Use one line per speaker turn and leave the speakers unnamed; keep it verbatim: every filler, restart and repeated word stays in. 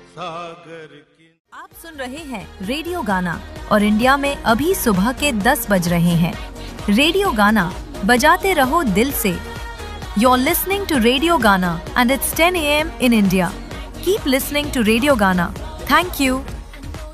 सागर की।
आप सुन रहे हैं रेडियो गाना और इंडिया में अभी सुबह के दस बज रहे हैं। रेडियो गाना बजाते रहो दिल से। You're listening to Radio Gana and it's ten a m in India. Keep listening to Radio Gana. Thank you.